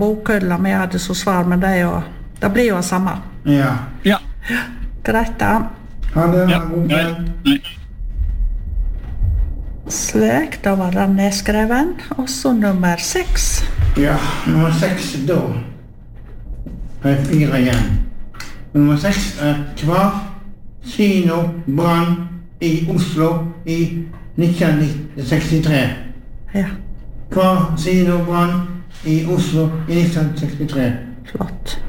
bokhylla vi hadde som svar, men det blir jo det samme. Ja. Ja. Greit da. Ha det, Ja. god kveld. Nei. Slik, da var den nedskreven. Og så nummer 6. Ja, nummer 6 da. Det er 4 igjen. Nummer 6 hva kino brann i Oslo i 1963. Ja, Hva kino brann i Oslo i 1963. flott.